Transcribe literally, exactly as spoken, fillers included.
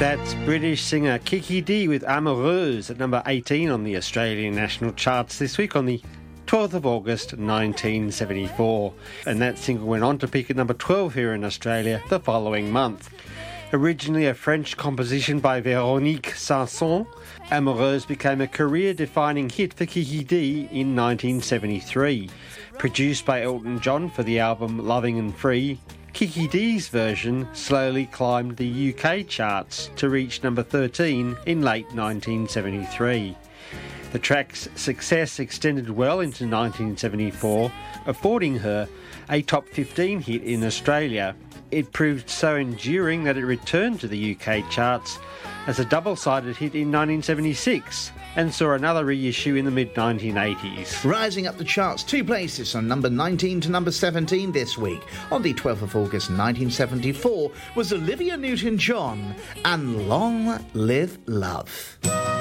That's British singer Kiki Dee with Amoureuse at number eighteen on the Australian national charts this week on the twelfth of August nineteen seventy-four. And that single went on to peak at number twelve here in Australia the following month. Originally a French composition by Véronique Sanson, Amoureuse became a career-defining hit for Kiki Dee in nineteen seventy-three. Produced by Elton John for the album Loving and Free, Kiki Dee's version slowly climbed the U K charts to reach number thirteen in late nineteen seventy-three. The track's success extended well into nineteen seventy-four, affording her a top fifteen hit in Australia. It proved so enduring that it returned to the U K charts as a double-sided hit in nineteen seventy-six and saw another reissue in the mid nineteen eighties. Rising up the charts two places from number nineteen to number seventeen this week. On the twelfth of August nineteen seventy-four was Olivia Newton-John and Long Live Love.